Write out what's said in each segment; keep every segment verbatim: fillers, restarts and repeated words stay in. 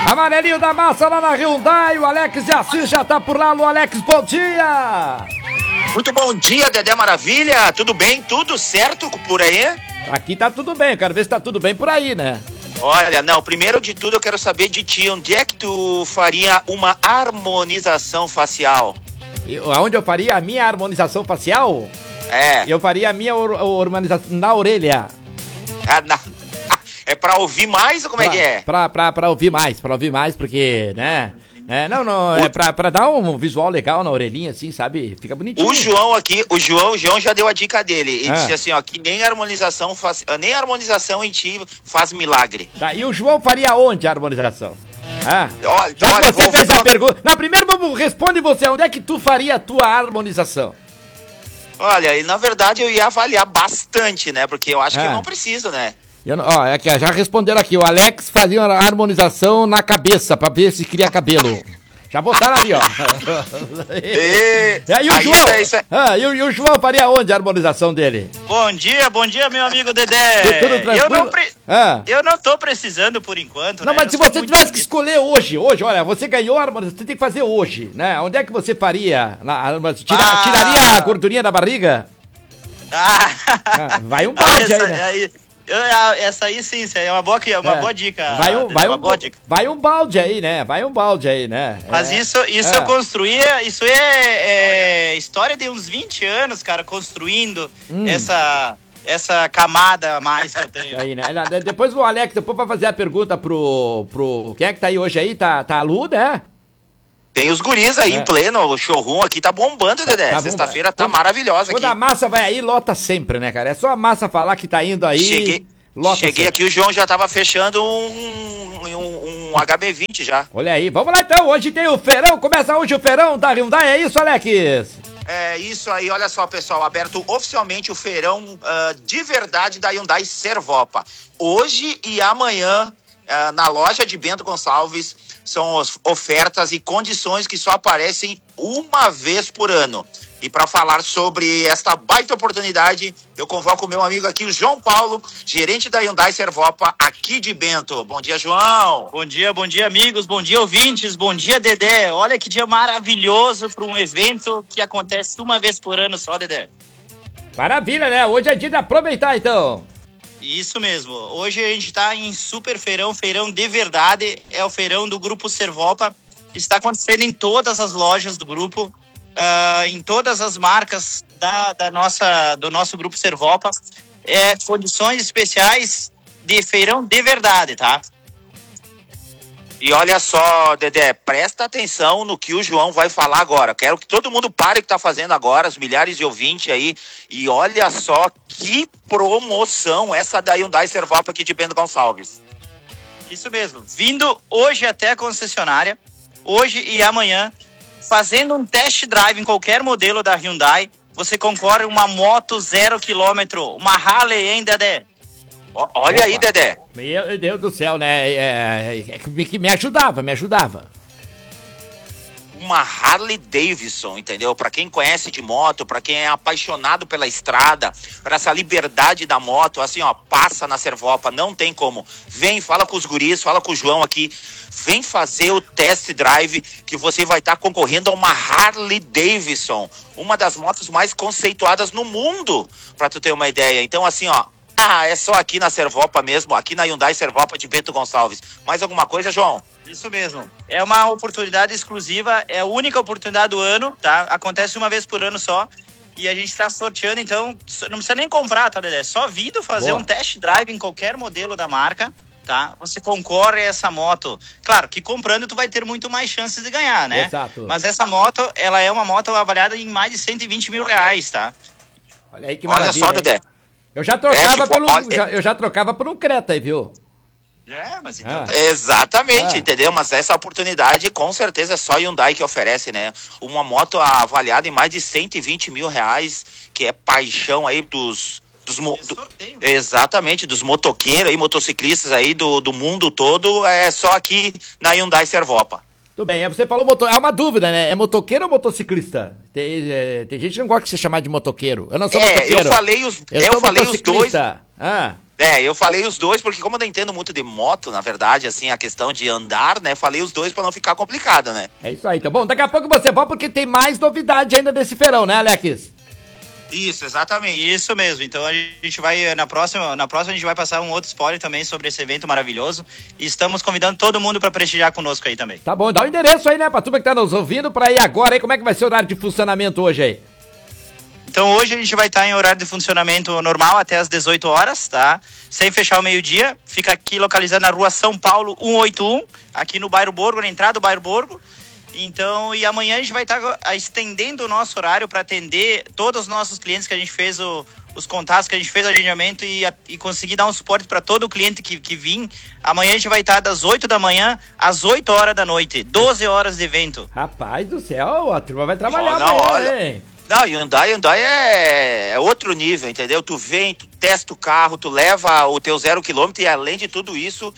Amarelinho da massa lá na Hyundai, o Alex de Assis já tá por lá. Alô, Alex, bom dia! Muito bom dia, Dedé Maravilha, tudo bem? Tudo certo por aí? Aqui tá tudo bem, quero ver se tá tudo bem por aí, né? Olha, não, primeiro de tudo eu quero saber de ti, onde é que tu faria uma harmonização facial? Eu, aonde eu faria a minha harmonização facial? É. Eu faria a minha harmonização na orelha. Ah, na... É pra ouvir mais ou como pra, é que é? Pra, pra, pra ouvir mais, pra ouvir mais, porque, né? É, não, não, é pra, pra dar um visual legal na orelhinha, assim, sabe? Fica bonitinho. O João aqui, o João, o João já deu a dica dele. Ele ah. disse assim, ó, que nem harmonização faz, nem harmonização em ti faz milagre. Tá, e o João faria onde a harmonização? Ah, olha, já olha, que você vou, fez vou, a pergunta. Não, primeiro vamos, responde você, onde é que tu faria a tua harmonização? Olha, e na verdade eu ia avaliar bastante, né? Porque eu acho ah. que eu não preciso, né? Eu, ó, é que já responderam aqui, o Alex fazia uma harmonização na cabeça, pra ver se cria cabelo. Já botaram ali, ó. E, e aí o João, isso é, isso é. Ah, e, o, e o João faria onde a harmonização dele? Bom dia, bom dia, meu amigo Dedé. Tudo tranquilo? Eu não, pre... ah. eu não tô precisando por enquanto, Não, né? mas eu se você tivesse bonito. que escolher hoje, hoje, olha, você ganhou a harmonização, você tem que fazer hoje, né? Onde é que você faria? Na, tira, ah. Tiraria a gordurinha da barriga? Ah. ah vai um balde aí, né? Aí. Eu, essa aí sim, é uma boa, uma é. boa dica. Vai um, vai, um, vai um balde aí, né? Vai um balde aí, né? Mas é. isso, isso é. eu construía, isso é, é história de uns vinte anos, cara, construindo hum. essa, essa camada a mais que eu tenho. Aí, né? Depois o Alex, depois vai fazer a pergunta pro, pro... Quem é que tá aí hoje aí? Tá, tá a Lu, né? Tem os guris aí é. em pleno, o showroom aqui tá bombando, Dedé. Tá Sexta-feira tá maravilhosa quando aqui. Quando a massa vai aí, lota sempre, né, cara? É só a massa falar que tá indo aí, cheguei, lota Cheguei sempre. aqui, o João já tava fechando um, um, um H B vinte já. Olha aí, vamos lá então, hoje tem o feirão, começa hoje o feirão da Hyundai, é isso, Alex? É isso aí, olha só, pessoal, aberto oficialmente o feirão uh, de verdade da Hyundai Servopa. Hoje e amanhã, uh, na loja de Bento Gonçalves, são as ofertas e condições que só aparecem uma vez por ano. E para falar sobre esta baita oportunidade, eu convoco o meu amigo aqui, o João Paulo, gerente da Hyundai Servopa, aqui de Bento. Bom dia, João. Bom dia, bom dia, amigos. Bom dia, ouvintes. Bom dia, Dedé. Olha que dia maravilhoso para um evento que acontece uma vez por ano só, Dedé. Maravilha, né? Hoje é dia de aproveitar, então. Isso mesmo. Hoje a gente está em super feirão, feirão de verdade. É o feirão do Grupo Servopa. Está acontecendo em todas as lojas do grupo, uh, em todas as marcas da, da nossa, do nosso Grupo Servopa. É, condições especiais de feirão de verdade, tá? E olha só, Dedé, presta atenção no que o João vai falar agora. Quero que todo mundo pare o que está fazendo agora, os milhares de ouvintes aí. E olha só que promoção essa da Hyundai Servopa aqui de Bento Gonçalves. Isso mesmo. Vindo hoje até a concessionária, hoje e amanhã, fazendo um test drive em qualquer modelo da Hyundai, você concorre a uma moto zero quilômetro, uma Harley, hein, Dedé? Olha Opa. aí, Dedé. Meu Deus do céu, né? É, é, é, que me ajudava, me ajudava. Uma Harley Davidson, entendeu? Pra quem conhece de moto, pra quem é apaixonado pela estrada, pra essa liberdade da moto, assim, ó, passa na Servopa, não tem como. Vem, fala com os guris, fala com o João aqui, vem fazer o test drive que você vai estar tá concorrendo a uma Harley Davidson, uma das motos mais conceituadas no mundo, pra tu ter uma ideia. Então, assim, ó, ah, é só aqui na Servopa mesmo, aqui na Hyundai Servopa de Bento Gonçalves. Mais alguma coisa, João? Isso mesmo. É uma oportunidade exclusiva, é a única oportunidade do ano, tá? Acontece uma vez por ano só. E a gente está sorteando, então, não precisa nem comprar, tá, Dedé? Só vindo fazer Boa. um test drive em qualquer modelo da marca, tá? Você concorre a essa moto. Claro que comprando tu vai ter muito mais chances de ganhar, né? Exato. Mas essa moto, ela é uma moto avaliada em mais de cento e vinte mil reais, tá? Olha aí que maravilha. Olha só, Dedé. Eu já trocava é, pelo, pode... já, eu já trocava por um Creta aí, viu? É, mas então... Ah. Exatamente, ah. entendeu? Mas essa oportunidade, com certeza, é só Hyundai que oferece, né? Uma moto avaliada em mais de cento e vinte mil reais, que é paixão aí dos... dos mo... do... Exatamente, dos motoqueiros e motociclistas aí do, do mundo todo, é só aqui na Hyundai Servopa. Tudo bem, você falou motor... É uma dúvida, né? É motoqueiro ou motociclista? Tem, é, tem gente que não gosta de se chamar de motoqueiro. Eu não sou é, motoqueiro. eu falei os, eu eu falei os dois. Ah. É, eu falei os dois, porque como eu não entendo muito de moto, na verdade, assim, a questão de andar, né? Falei os dois pra não ficar complicado, né? É isso aí, tá bom? Daqui a pouco você volta porque tem mais novidade ainda desse feirão, né, Alex? Isso, exatamente. Isso mesmo. Então a gente vai, na próxima, na próxima a gente vai passar um outro spoiler também sobre esse evento maravilhoso. E estamos convidando todo mundo pra prestigiar conosco aí também. Tá bom, dá o endereço aí, né, pra turma que tá nos ouvindo, pra ir agora aí. Como é que vai ser o horário de funcionamento hoje aí? Então hoje a gente vai estar em horário de funcionamento normal até as dezoito horas, tá? Sem fechar o meio-dia. Fica aqui localizado na rua São Paulo cento e oitenta e um, aqui no Bairro Borgo, na entrada do Bairro Borgo. Então, e amanhã a gente vai estar estendendo o nosso horário para atender todos os nossos clientes que a gente fez o, os contatos, que a gente fez o agendamento e, e conseguir dar um suporte para todo o cliente que, que vir. Amanhã a gente vai estar das oito da manhã às oito horas da noite, doze horas de evento. Rapaz do céu, a turma vai trabalhar, Oh, não, amanhã, olha. hein? Não, Hyundai, Hyundai é, é outro nível, entendeu? Tu vem, tu testa o carro, tu leva o teu zero quilômetro e além de tudo isso,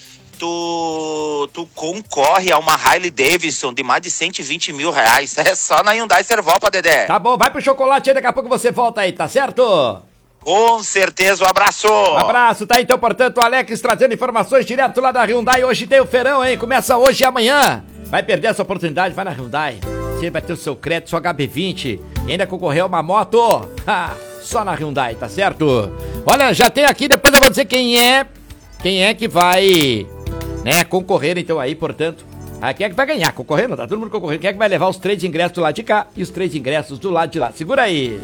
tu, tu concorre a uma Harley Davidson de mais de cento e vinte mil reais. É só na Hyundai Servopa, Dedé. Tá bom, vai pro chocolate aí, daqui a pouco você volta aí, tá certo? Com certeza, um abraço. Um abraço, tá então, portanto, o Alex trazendo informações direto lá da Hyundai. Hoje tem o feirão, hein? Começa hoje e amanhã. Vai perder essa oportunidade, vai na Hyundai. Você vai ter o seu crédito, seu H B vinte. E ainda concorreu a uma moto. Ha, só na Hyundai, tá certo? Olha, já tem aqui, depois eu vou dizer quem é. Quem é que vai, né, concorrer então aí, portanto. Ah, quem é que vai ganhar? Concorrendo? Tá todo mundo concorrendo. Quem é que vai levar os três ingressos do lado de cá e os três ingressos do lado de lá? Segura aí.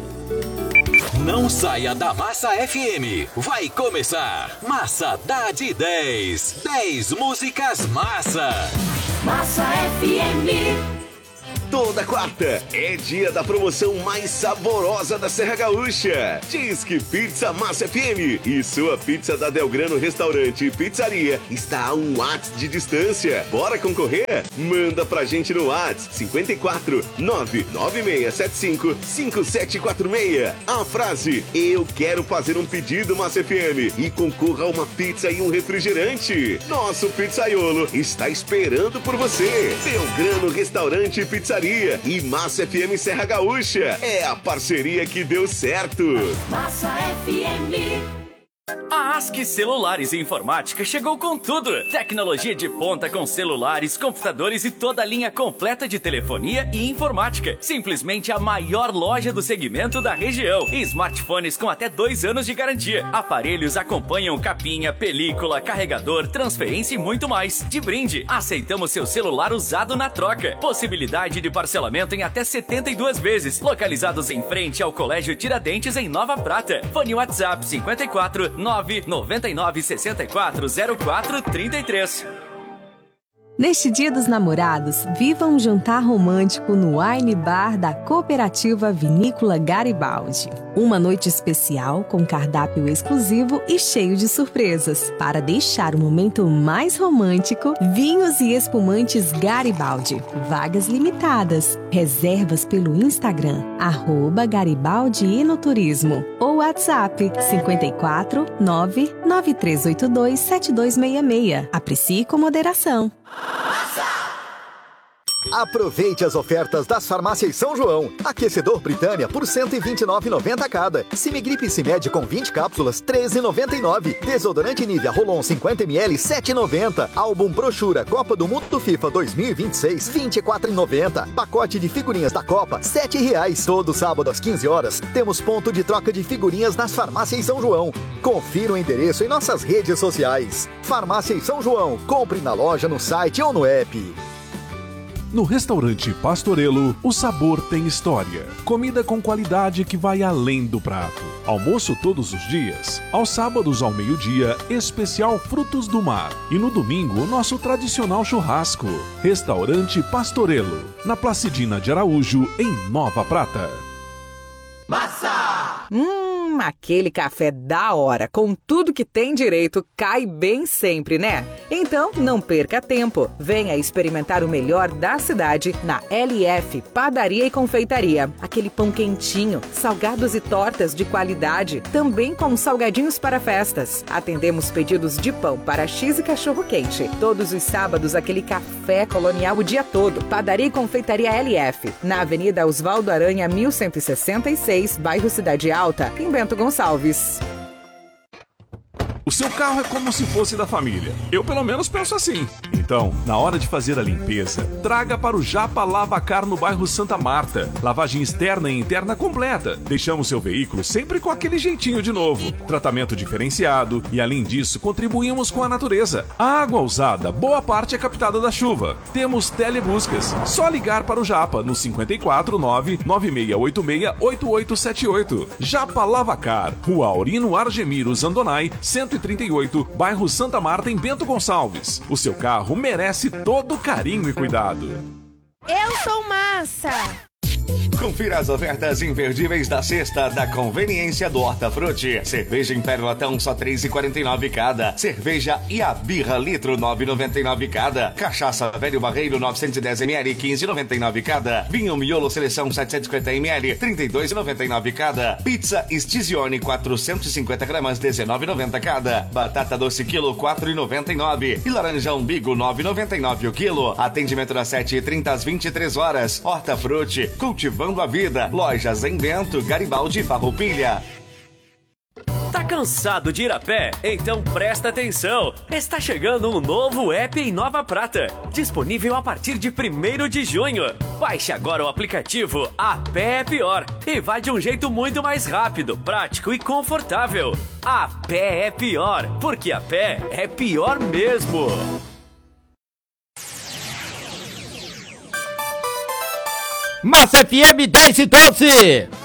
Não saia da Massa F M. Vai começar. Massa dá de dez. dez músicas massa. Massa F M. Toda quarta é dia da promoção mais saborosa da Serra Gaúcha. Disque Pizza Massa F M e sua pizza da Delgrano Restaurante e Pizzaria está a um WhatsApp de distância. Bora concorrer? Manda pra gente no WhatsApp cinco quatro nove nove seis sete cinco cinco sete quatro seis. A frase "Eu quero fazer um pedido Massa F M" e concorra a uma pizza e um refrigerante. Nosso pizzaiolo está esperando por você. Delgrano Restaurante e Pizzaria e Massa F M Serra Gaúcha. É a parceria que deu certo. Massa F M. A ASCII Celulares e Informática chegou com tudo. Tecnologia de ponta com celulares, computadores e toda a linha completa de telefonia e informática. Simplesmente a maior loja do segmento da região. E smartphones com até dois anos de garantia. Aparelhos acompanham capinha, película, carregador, transferência e muito mais. De brinde, aceitamos seu celular usado na troca. Possibilidade de parcelamento em até setenta e duas vezes. Localizados em frente ao Colégio Tiradentes em Nova Prata. Fone WhatsApp cinco quatro nove nove nove seis quatro zero quatro três três. Neste Dia dos Namorados, viva um jantar romântico no Wine Bar da Cooperativa Vinícola Garibaldi. Uma noite especial com cardápio exclusivo e cheio de surpresas. Para deixar o momento mais romântico, vinhos e espumantes Garibaldi. Vagas limitadas. Reservas pelo Instagram, arroba Garibaldi Enoturismo. Ou WhatsApp cinco quatro nove nove três oito dois sete dois seis seis. Aprecie com moderação. Aproveite as ofertas das farmácias São João. Aquecedor Britânia por cento e vinte e nove reais e noventa centavos cada. Simigripe Simed com vinte cápsulas, treze reais e noventa e nove centavos. Desodorante Nivea Rolon cinquenta mililitros, sete reais e noventa centavos. Álbum Brochura Copa do Mundo FIFA dois mil e vinte e seis, vinte e quatro reais e noventa centavos. Pacote de figurinhas da Copa, sete reais. Todo sábado às quinze horas, temos ponto de troca de figurinhas nas farmácias São João. Confira o endereço em nossas redes sociais. Farmácias São João. Compre na loja, no site ou no app. No restaurante Pastorelo, o sabor tem história. Comida com qualidade que vai além do prato. Almoço todos os dias. Aos sábados ao meio-dia, especial frutos do mar. E no domingo, o nosso tradicional churrasco. Restaurante Pastorelo, na Placidina de Araújo, em Nova Prata. Massa! Hum, aquele café da hora, com tudo que tem direito, cai bem sempre, né? Então, não perca tempo. Venha experimentar o melhor da cidade na L F Padaria e Confeitaria. Aquele pão quentinho, salgados e tortas de qualidade, também com salgadinhos para festas. Atendemos pedidos de pão para X e cachorro quente. Todos os sábados, aquele café colonial o dia todo. Padaria e Confeitaria L F, na Avenida Osvaldo Aranha, mil cento e sessenta e seis, bairro Cidade Alta, em Bento Gonçalves. O seu carro é como se fosse da família. Eu pelo menos penso assim. Então, na hora de fazer a limpeza, traga para o Japa Lavacar no bairro Santa Marta. Lavagem externa e interna completa. Deixamos seu veículo sempre com aquele jeitinho de novo. Tratamento diferenciado e, além disso, contribuímos com a natureza. A água usada, boa parte é captada da chuva. Temos telebuscas. Só ligar para o Japa no cinco quatro nove nove seis oito seis oito oito sete oito. Japa Lavacar, Rua Aurino Argemiro Zandonai, cento e trinta e oito, bairro Santa Marta, em Bento Gonçalves. O seu carro merece todo carinho e cuidado. Eu sou Massa. Confira as ofertas imperdíveis da sexta da conveniência do Hortafruti. Cerveja Império Latão só três reais e quarenta e nove cada. Cerveja Iabirra litro nove reais e noventa e nove cada. Cachaça Velho Barreiro novecentos e dez mililitros quinze reais e noventa e nove cada. Vinho Miolo Seleção setecentos e cinquenta mililitros trinta e dois reais e noventa e nove cada. Pizza Stizione quatrocentos e cinquenta gramas dezenove reais e noventa cada. Batata doce quilo quatro reais e noventa e nove. E laranja umbigo nove reais e noventa e nove o quilo. Atendimento das sete e trinta às vinte e três horas. Hortafruti, cultivando a vida. Lojas em Bento, Garibaldi e Farroupilha. Tá cansado de ir a pé? Então presta atenção! Está chegando um novo app em Nova Prata, disponível a partir de primeiro de junho. Baixe agora o aplicativo A Pé é Pior e vá de um jeito muito mais rápido, prático e confortável. A Pé é Pior, porque a pé é pior mesmo. Massa F M dez e doze.